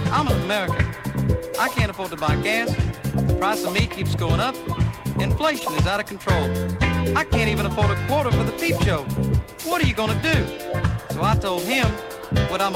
I'm an American. I can't afford to buy gas. The price of meat keeps going up. Inflation is out of control. I can't even afford a quarter for the peep show. What are you gonna do? So I told him what I'm